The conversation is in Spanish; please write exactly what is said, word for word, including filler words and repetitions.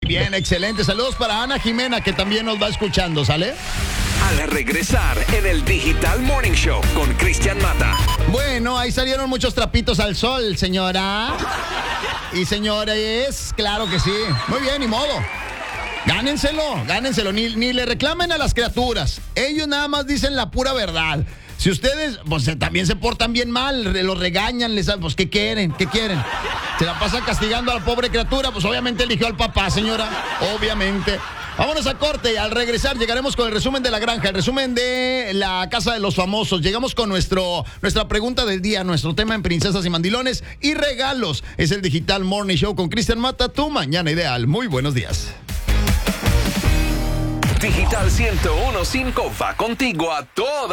bien, excelente. Saludos para Ana Jimena, que también nos va escuchando, ¿sale? Al regresar en el Digital Morning Show con Cristian Mata. Bueno, ahí salieron muchos trapitos al sol, señora. Y señores, claro que sí. Muy bien, ni modo. Gánenselo, gánenselo. Ni, ni le reclamen a las criaturas. Ellos nada más dicen la pura verdad. Si ustedes, pues también se portan bien mal, los regañan, les pues ¿qué quieren? ¿Qué quieren? Se la pasan castigando a la pobre criatura, pues obviamente eligió al papá, señora. Obviamente. Vámonos a corte y al regresar llegaremos con el resumen de la granja, el resumen de la casa de los famosos. Llegamos con nuestro, nuestra pregunta del día, nuestro tema en Princesas y Mandilones y regalos. Es el Digital Morning Show con Cristian Mata, tu mañana ideal. Muy buenos días. Digital ciento uno punto cinco va contigo a toda